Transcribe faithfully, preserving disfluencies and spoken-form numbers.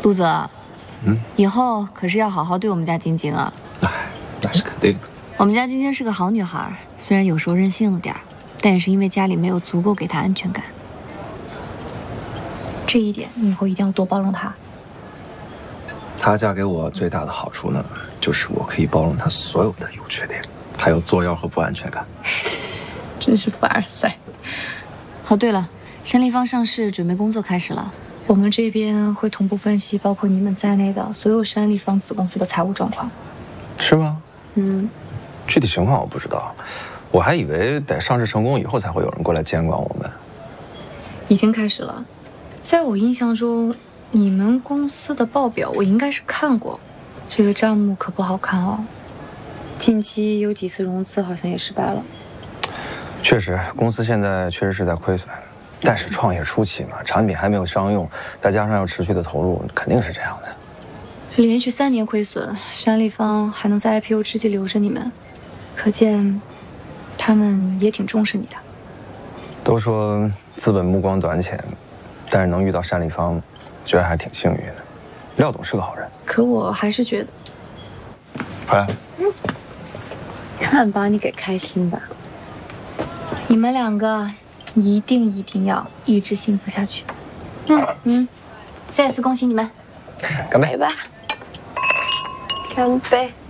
陆泽， 嗯， 以后可是要好好对我们家晶晶啊。 哎，那是肯定的。 我们家晶晶是个好女孩，虽然有时候任性了点儿，但也是因为家里没有足够给她安全感。 这一点你以后一定要多包容她。 她嫁给我最大的好处呢，就是我可以包容她所有的优缺点，还有作妖和不安全感。 真是凡尔赛。 哦，对了，山立方上市准备工作开始了。 我们这边会同步分析包括你们在内的所有山立方子公司的财务状况。 是吗？ 嗯， 具体情况我不知道，我还以为得上市成功以后才会有人过来监管我们。 已经开始了，在我印象中，你们公司的报表我应该是看过，这个账目可不好看哦。近期有几次融资好像也失败了。 确实，公司现在确实是在亏损。但是创业初期嘛，产品还没有商用，再加上要持续的投入，肯定是这样的。 连续三年亏损，山立方还能在 I P O 之际留着你们，可见他们也挺重视你的。 都说资本目光短浅，但是能遇到山立方，觉得还挺幸运的。廖董是个好人， 可我还是觉得， 回来， 嗯，看把你给开心吧。 你们两个一定一定要一直幸福下去。嗯嗯，再次恭喜你们， 干杯吧！干杯！